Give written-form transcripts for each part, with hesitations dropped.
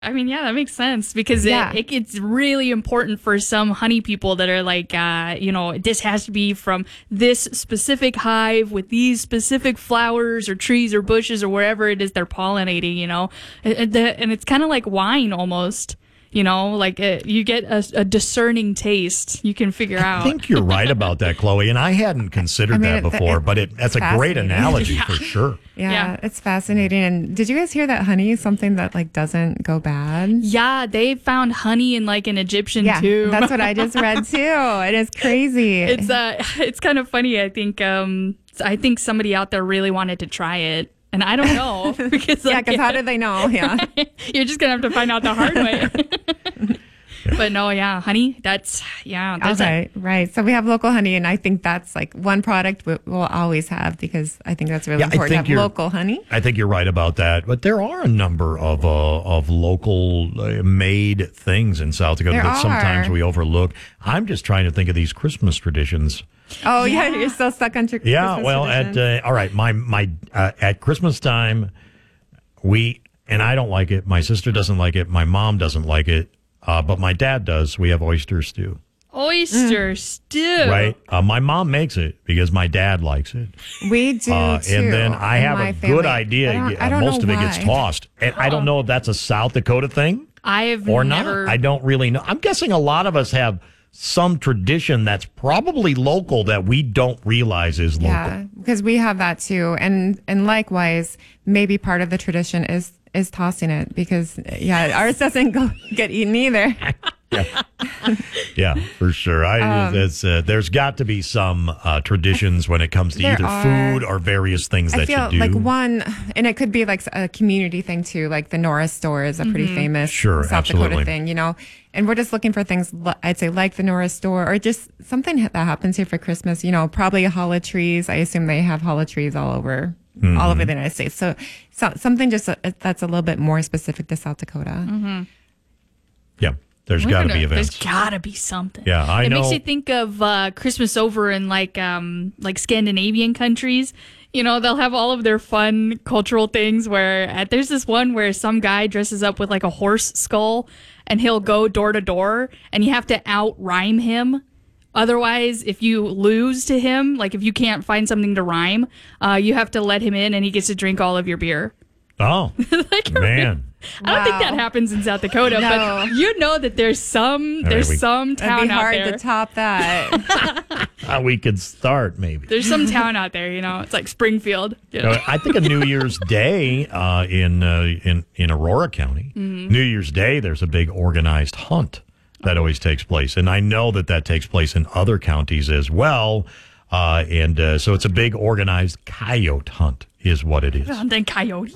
I mean, yeah, that makes sense because it gets really important for some honey people that are like, this has to be from this specific hive with these specific flowers or trees or bushes or wherever it is they're pollinating, and it's kind of like wine almost. You get a discerning taste. You can figure out. I think you're right about that, Chloe, and I hadn't considered that before, but that's a great analogy for sure. Yeah, it's fascinating. And did you guys hear that honey is something that doesn't go bad? Yeah, they found honey in an Egyptian tomb. That's what I just read too. It is crazy. It's kind of funny. I think somebody out there really wanted to try it. And I don't know because how did they know? Yeah, you're just gonna have to find out the hard way. But no, honey. That's right. So we have local honey, and I think that's one product we'll always have because I think that's really important to have local honey. I think you're right about that. But there are a number of local made things in South Dakota that sometimes we overlook. I'm just trying to think of these Christmas traditions. Oh yeah, you're still stuck on Christmas traditions. All right, my at Christmas time, and I don't like it. My sister doesn't like it. My mom doesn't like it, but my dad does. We have oyster stew. Oyster stew, right? My mom makes it because my dad likes it. We do too. And then I have a good idea. I don't Most know of it gets tossed, and I don't know if that's a South Dakota thing or not. I don't really know. I'm guessing a lot of us have some tradition that's probably local that we don't realize is local. Yeah, because we have that too. And likewise, maybe part of the tradition is tossing it because, ours doesn't get eaten either. Yeah, for sure. There's got to be some traditions when it comes to either food or various things that you do. I feel one, and it could be a community thing too, the Norris store is a pretty famous South Dakota thing, and we're just looking for things, I'd say, like the Norris store or just something that happens here for Christmas, probably hollow trees. I assume they have hollow trees all over the United States. So something just that's a little bit more specific to South Dakota. Mm-hmm. Yeah. There's got to be events. There's got to be something. Yeah, I know. It makes you think of Christmas over in Scandinavian countries. They'll have all of their fun cultural things where there's this one where some guy dresses up with a horse skull and he'll go door to door and you have to out rhyme him. Otherwise, if you lose to him, if you can't find something to rhyme, you have to let him in and he gets to drink all of your beer. Oh, man. I don't think that happens in South Dakota, but that there's some town it'd be hard out there to top that. We could start maybe. There's some town out there, it's like Springfield. I think of New Year's Day in Aurora County. Mm-hmm. New Year's Day, there's a big organized hunt that always takes place, and I know that takes place in other counties as well. So it's a big organized coyote hunt is what it is. Hunting coyotes.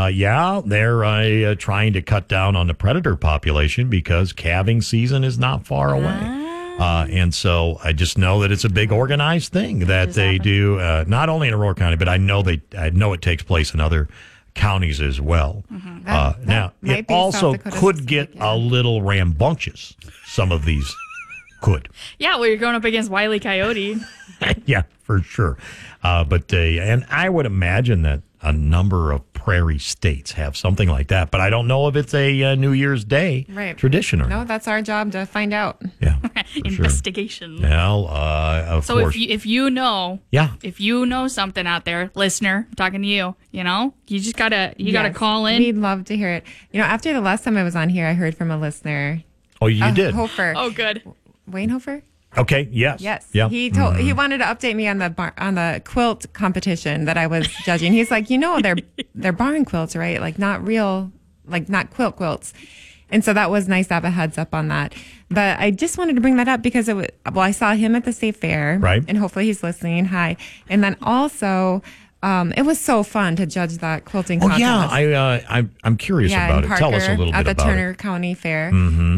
They're trying to cut down on the predator population because calving season is not far away. And so I just know that it's a big organized thing that they do, not only in Aurora County, but I know it takes place in other counties as well. Mm-hmm. Now, it also could get a little rambunctious. Some of these could. Yeah, well, you're going up against Wile E. Coyote. Yeah, for sure. And I would imagine that a number of prairie states have something like that, but I don't know if it's a New Year's Day tradition or not. No, that's our job to find out. Yeah, investigation. Sure. Well, of course. So if you know something out there, listener, I'm talking to you. You just gotta call in. We'd love to hear it. After the last time I was on here, I heard from a listener. Oh, you did? Hofer. Oh, good. Wayne Hofer. Okay. Yes. Yeah. He wanted to update me on the quilt competition that I was judging. He's like, they're barn quilts, right? Not real, not quilts. And so that was nice to have a heads up on that. But I just wanted to bring that up because I saw him at the state fair, right? And hopefully he's listening. Hi. And then also, it was so fun to judge that quilting contest. Yeah, I'm curious about it. Parker, tell us a little bit about it. At the Turner County Fair. Mm-hmm.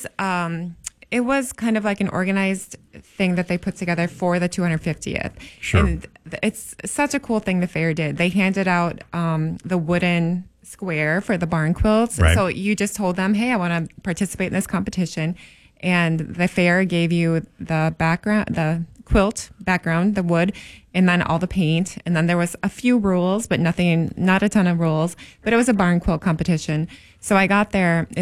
It was kind of like an organized thing that they put together for the 250th. Sure. And it's such a cool thing the fair did. They handed out the wooden square for the barn quilts. Right. So you just told them, hey, I want to participate in this competition. And the fair gave you the background, the quilt background, the wood, and then all the paint. And then there was a few rules, but not a ton of rules. But it was a barn quilt competition. So I got there